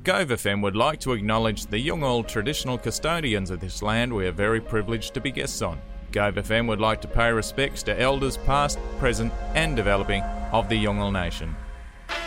Gove FM would like to acknowledge the Yolngu traditional custodians of this land we are very privileged to be guests on. Gove FM would like to pay respects to elders past, present and developing of the Yolngu Nation.